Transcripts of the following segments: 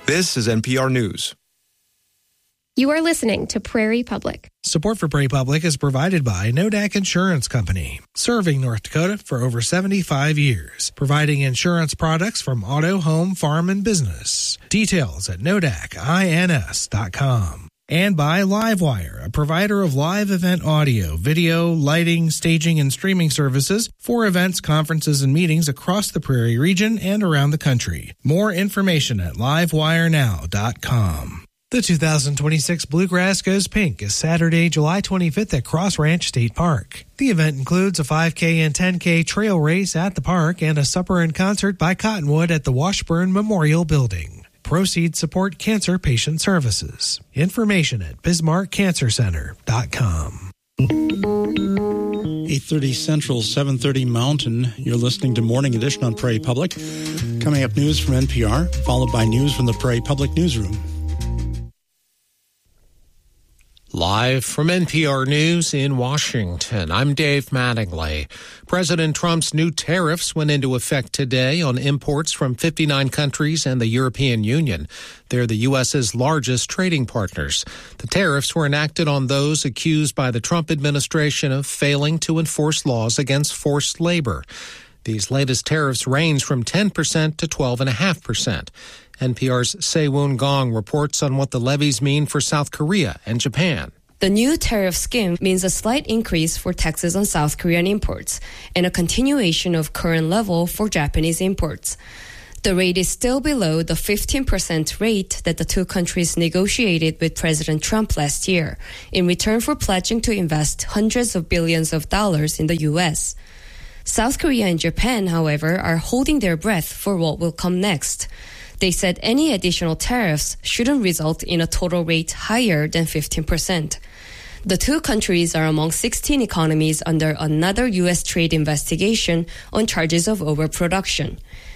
This is NPR News. You are listening to Prairie Public. Support for Prairie Public is provided by Nodak Insurance Company, serving North Dakota for over 75 years, providing insurance products from auto, home, farm, and business. Details at nodacins.com. And by Livewire, a provider of live event audio, video, lighting, staging, and streaming services for events, conferences, and meetings across the Prairie region and around the country. More information at livewirenow.com. The 2026 Bluegrass Goes Pink is Saturday, July 25th at Cross Ranch State Park. The event includes a 5K and 10K trail race at the park and a supper and concert by Cottonwood at the Washburn Memorial Building. Proceeds support cancer patient services. Information at BismarckCancerCenter.com. 8:30 Central, 7:30 Mountain. You're listening to Morning Edition on Prairie Public. Coming up, news from NPR, followed by news from the Prairie Public Newsroom. Live from NPR News in Washington, I'm Dave Mattingly. President Trump's new tariffs went into effect today on imports from 59 countries and the European Union. They're the U.S.'s largest trading partners. The tariffs were enacted on those accused by the Trump administration of failing to enforce laws against forced labor. These latest tariffs range from 10% to 12.5%. NPR's Se-Woon Gong reports on what the levies mean for South Korea and Japan. The new tariff scheme means a slight increase for taxes on South Korean imports and a continuation of current level for Japanese imports. The rate is still below the 15% rate that the two countries negotiated with President Trump last year in return for pledging to invest hundreds of billions of dollars in the U.S. South Korea and Japan, however, are holding their breath for what will come next. They said any additional tariffs shouldn't result in a total rate higher than 15%. The two countries are among 16 economies under another U.S. trade investigation on charges of overproduction.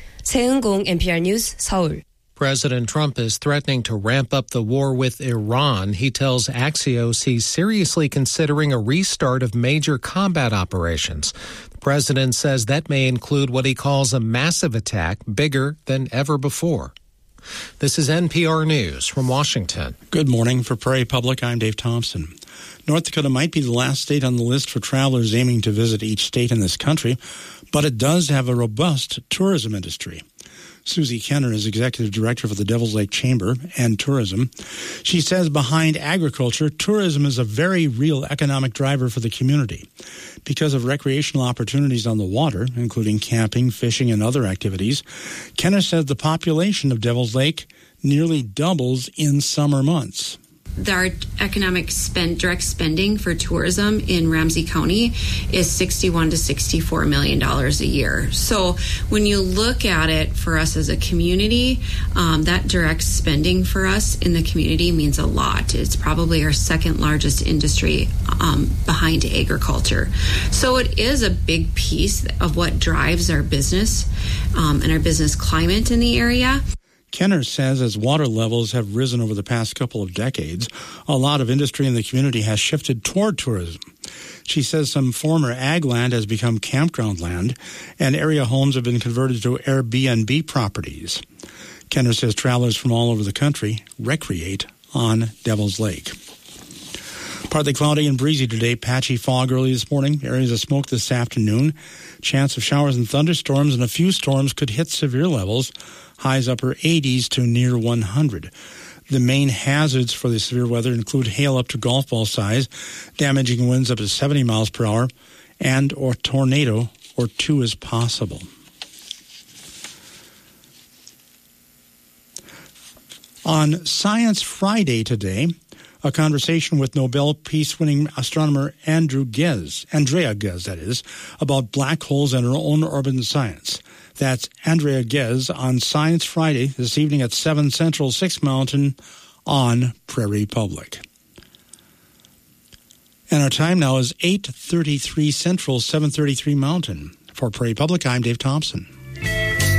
세은공 NPR News, 서울. President Trump is threatening to ramp up the war with Iran. He tells Axios he's seriously considering a restart of major combat operations. The president says that may include what he calls a massive attack, bigger than ever before. This is NPR News from Washington. Good morning. For Prairie Public, I'm Dave Thompson. North Dakota might be the last state on the list for travelers aiming to visit each state in this country, but it does have a robust tourism industry. Susie Kenner is executive director for the Devil's Lake Chamber and Tourism. She says behind agriculture, tourism is a very real economic driver for the community. Because of recreational opportunities on the water, including camping, fishing, and other activities, Kenner says the population of Devil's Lake nearly doubles in summer months. Our economic direct spending for tourism in Ramsey County is $61 to $64 million a year. So when you look at it for us as a community, that direct spending for us in the community means a lot. It's probably our second largest industry behind agriculture. So it is a big piece of what drives our business and our business climate in the area. Kenner says as water levels have risen over the past couple of decades, a lot of industry in the community has shifted toward tourism. She says some former ag land has become campground land, and area homes have been converted to Airbnb properties. Kenner says travelers from all over the country recreate on Devil's Lake. Partly cloudy and breezy today, patchy fog early this morning, areas of smoke this afternoon. Chance of showers and thunderstorms, and a few storms could hit severe levels. Highs upper 80s to near 100. The main hazards for the severe weather include hail up to golf ball size, damaging winds up to 70 miles per hour, and or tornado or two is possible. On Science Friday today, a conversation with Nobel Peace-winning astronomer Andrea Ghez, about black holes and our own urban science. That's Andrea Ghez on Science Friday this evening at 7 Central, 6 Mountain on Prairie Public. And our time now is 8:33 Central, 7:33 Mountain. For Prairie Public, I'm Dave Thompson.